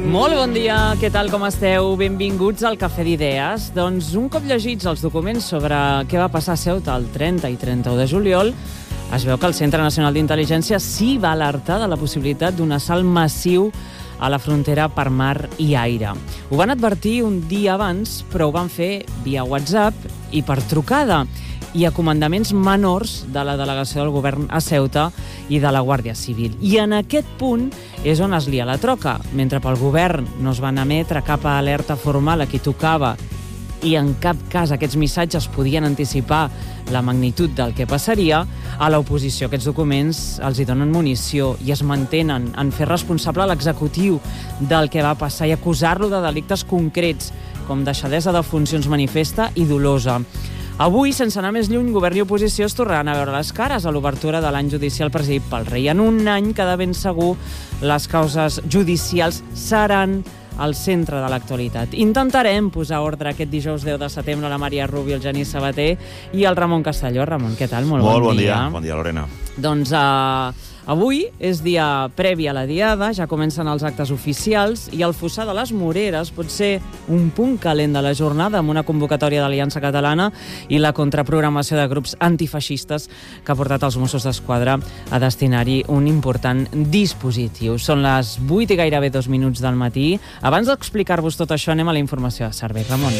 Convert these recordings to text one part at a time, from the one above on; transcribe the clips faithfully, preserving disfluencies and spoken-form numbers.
Molt bon dia, què tal, com esteu? Benvinguts al Cafè d'Idees. Doncs un cop llegits els documents sobre què va passar a Ceuta el trenta i trenta-u de juliol, es veu que el Centre Nacional d'Intel·ligència sí va alertar de la possibilitat d'un assalt massiu a la frontera per mar i aire. Ho van advertir un dia abans, però ho van fer via WhatsApp i per trucada, i a comandaments menors de la delegació del govern a Ceuta i de la Guàrdia Civil. I en aquest punt és on es lia la troca. Mentre pel govern no es van emetre cap alerta formal a qui tocava i en cap cas aquests missatges podien anticipar la magnitud del que passaria, a l'oposició aquests documents els hi donen munició i es mantenen en fer responsable l'executiu del que va passar i acusar-lo de delictes concrets, com deixadesa de funcions manifesta i dolosa. Avui, sense anar més lluny, govern i oposició es tornaran a veure les cares a l'obertura de l'any judicial presidit pel rei. En un any que de ben segur les causes judicials seran al centre de l'actualitat. Intentarem posar ordre aquest dijous deu de setembre a la Maria Rubio, el Genís Sabater i el Ramon Castelló. Ramon, què tal? Molt, Molt bon, bon dia. dia. Bon dia, Lorena. Doncs uh, avui és dia previ a la diada, ja comencen els actes oficials i el Fossar de les Moreres pot ser un punt calent de la jornada amb una convocatòria d'Aliança Catalana i la contraprogramació de grups antifeixistes que ha portat els Mossos d'Esquadra a destinar-hi un important dispositiu. Són les vuit i gairebé dos minuts del matí. Abans d'explicar-vos tot això, anem a la informació de servei. Ramon.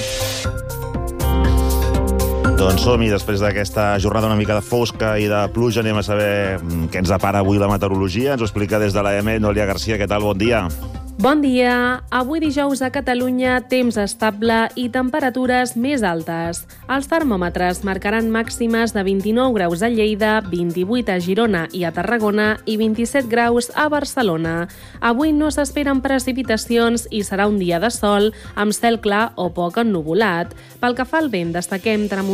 Doncs som-hi, després d'aquesta jornada una mica de fosca i de pluja, anem a saber què ens depara avui la meteorologia. Ens ho explica des de l'A M, Nòlia Garcia. Què tal? Bon dia. Bon dia! Avui dijous a Catalunya, temps estable i temperatures més altes. Els termòmetres marcaran màximes de vint-i-nou graus a Lleida, vint-i-vuit a Girona i a Tarragona i vint-i-set graus a Barcelona. Avui no s'esperen precipitacions i serà un dia de sol amb cel clar o poc ennuvolat. Pel que fa al vent, destaquem tramuntana